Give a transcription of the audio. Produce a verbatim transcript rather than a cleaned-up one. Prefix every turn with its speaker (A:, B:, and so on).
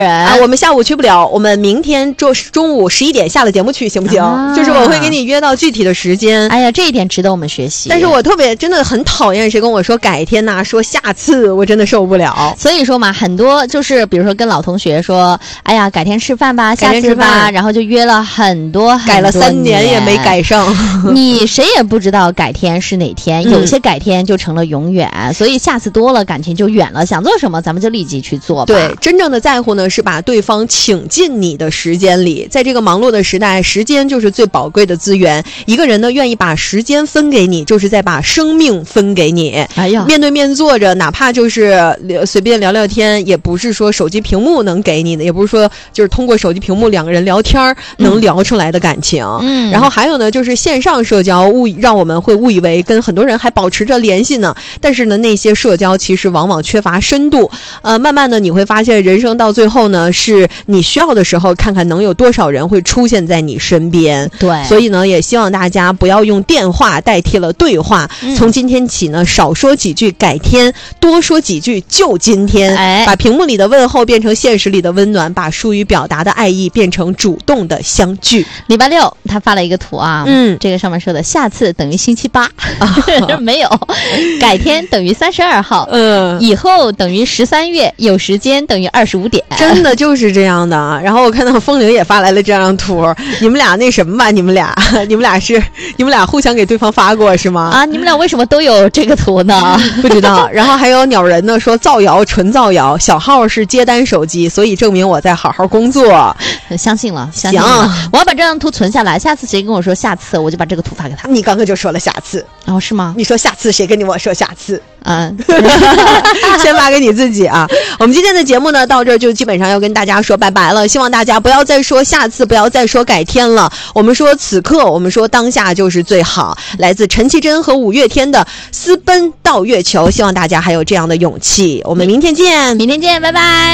A: 啊，我们下午去不了，我们明天中中午十一点下了节目去，行不行？啊、就是我会给你约到具体的时间。
B: 哎呀，这一点值得我们学习。
A: 但是我特别真的很讨厌谁跟我说改天呐、啊，说下次，我真的受不了。
B: 所以说嘛，很多就是比如说跟老同学说，哎呀，改天吃饭吧，下次吧，然后就约了很多很多
A: 改了三年也没改上。
B: 你谁也不知道改天是哪天，有些改天就成了永远，嗯、所以下次多了，感情就远了。想做什么，咱们就立即去做吧。
A: 对，真正的在乎呢，是把对方请进你的时间里。在这个忙碌的时代，时间就是最宝贵的资源。一个人呢，愿意把时间分给你，就是在把生命分给你。
B: 哎呀，
A: 面对面坐着，哪怕就是随便聊聊天，也不是说手机屏幕能给你的，也不是说就是通过手机屏幕两个人聊天能聊出来的感情。嗯，然后还有呢，就是线上社交误让我们会误以为跟很多人还保持着联系呢，但是呢，那些社交其实往往缺乏深度。呃，慢慢的你会发现，人生到最后呢，是你需要的时候，看看能有多少人会出现在你身边。
B: 对，
A: 所以呢，也希望大家不要用电话代替了对话。嗯、从今天起呢，少说几句改天，多说几句就今天。哎，把屏幕里的问候变成现实里的温暖，把疏于表达的爱意变成主动的相聚。
B: 礼拜六他发了一个图啊，嗯，这个上面说的下次等于星期八，啊、没有，改天等于三十二号，嗯，以后等于十三月，有时间等于二十五点，
A: 真的就是这样的。然后我看到风铃也发来了这张图，你们俩那什么吧？你们俩，你们俩是你们俩互相给对方发过是吗？
B: 啊，你们俩为什么都有这个图呢？
A: 不知道。然后还有鸟人呢说造谣纯造谣，小号是接单手机，所以证明我在好好工作。
B: 相信了，相信了。我要把这张图存下来，下次谁跟我说下次，我就把这个图发给他。
A: 你刚刚就说了下次，
B: 哦，是吗？
A: 你说下次，谁跟你我说下次？
B: 嗯，
A: 先发给你自己啊。我们今天的节目呢，到这儿就基本上要跟大家说拜拜了。希望大家不要再说下次，不要再说改天了。我们说此刻，我们说当下就是最好。来自陈绮贞和五月天的《私奔到月球》，希望大家还有这样的勇气。我们明天见，
B: 明天见，拜拜。